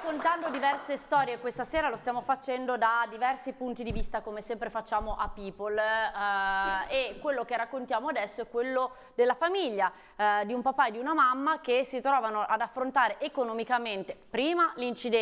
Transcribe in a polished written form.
raccontando diverse storie, questa sera lo stiamo facendo da diversi punti di vista, come sempre facciamo a People, e quello che raccontiamo adesso è quello della famiglia, di un papà e di una mamma che si trovano ad affrontare economicamente prima l'incidente